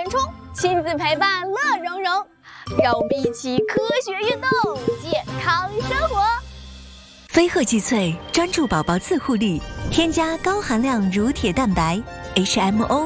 填充，亲子陪伴乐融融，让我们一起科学运动，健康生活。 飞鹤济萃专注宝宝自护力，添加高含量乳铁蛋白 HMO。